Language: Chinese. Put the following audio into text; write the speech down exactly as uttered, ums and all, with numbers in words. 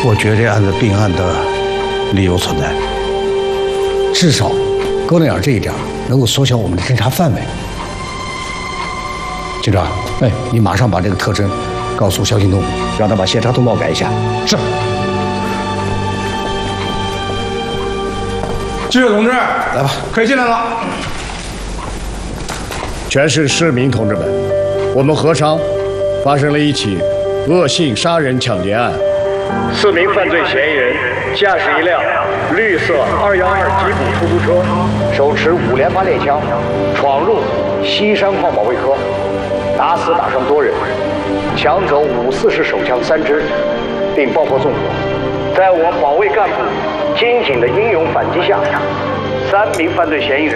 我觉得这案子并案的理由存在，至少高亮眼这一点能够缩小我们的侦查范围。警长，哎，你马上把这个特征告诉肖新东，让他把协查通报改一下。是。 记者同志，来吧，可以进来了。 全市市民同志们，我们合昌发生了一起恶性杀人抢劫案，四名犯罪嫌疑人驾驶一辆绿色二幺二吉普出租车，手持五连发猎枪，闯入西山矿保卫科，打死打伤多人，抢走五四式手枪三支，并爆破纵火。在我保卫干部精警的英勇反击下，三名犯罪嫌疑人